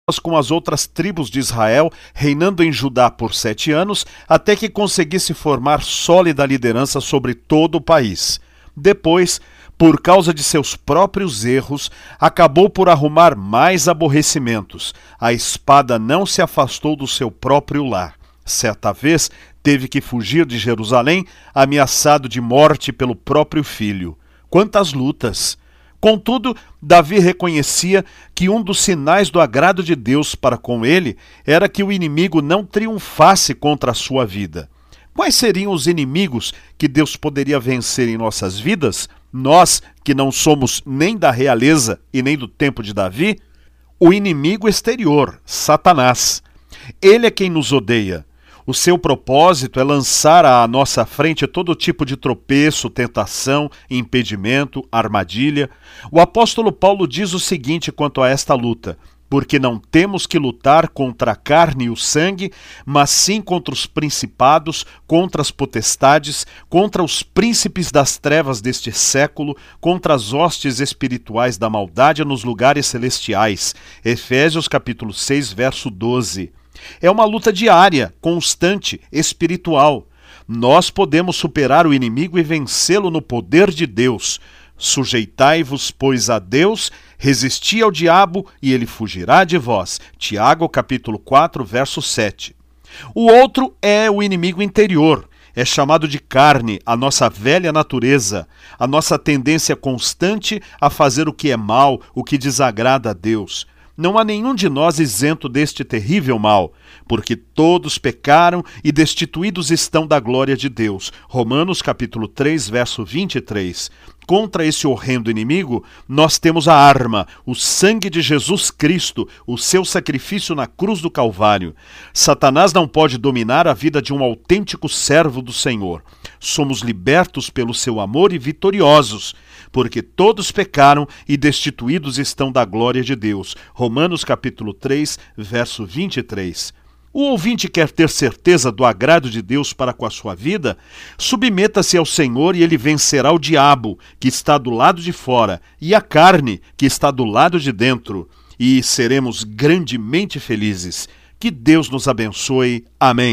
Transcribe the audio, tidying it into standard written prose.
com as outras tribos de Israel, reinando em Judá por 7 anos, até que conseguisse formar sólida liderança sobre todo o país. Depois, por causa de seus próprios erros, acabou por arrumar mais aborrecimentos. A espada não se afastou do seu próprio lar. Certa vez, teve que fugir de Jerusalém, ameaçado de morte pelo próprio filho. Quantas lutas! Contudo, Davi reconhecia que um dos sinais do agrado de Deus para com ele era que o inimigo não triunfasse contra a sua vida. Quais seriam os inimigos que Deus poderia vencer em nossas vidas, nós que não somos nem da realeza e nem do tempo de Davi? O inimigo exterior, Satanás. Ele é quem nos odeia. O seu propósito é lançar à nossa frente todo tipo de tropeço, tentação, impedimento, armadilha. O apóstolo Paulo diz o seguinte quanto a esta luta: porque não temos que lutar contra a carne e o sangue, mas sim contra os principados, contra as potestades, contra os príncipes das trevas deste século, contra as hostes espirituais da maldade nos lugares celestiais. Efésios capítulo 6, verso 12. É uma luta diária, constante, espiritual. Nós podemos superar o inimigo e vencê-lo no poder de Deus. Sujeitai-vos, pois, a Deus, resisti ao diabo e ele fugirá de vós. Tiago, capítulo 4, verso 7. O outro é o inimigo interior. É chamado de carne, a nossa velha natureza, a nossa tendência constante a fazer o que é mal, o que desagrada a Deus. Não há nenhum de nós isento deste terrível mal, porque todos pecaram e destituídos estão da glória de Deus. Romanos capítulo 3, verso 23. Contra esse horrendo inimigo, nós temos a arma, o sangue de Jesus Cristo, o seu sacrifício na cruz do Calvário. Satanás não pode dominar a vida de um autêntico servo do Senhor. Somos libertos pelo seu amor e vitoriosos, porque todos pecaram e destituídos estão da glória de Deus. Romanos capítulo 3, verso 23. O ouvinte quer ter certeza do agrado de Deus para com a sua vida? Submeta-se ao Senhor e ele vencerá o diabo, que está do lado de fora, e a carne, que está do lado de dentro, e seremos grandemente felizes. Que Deus nos abençoe. Amém.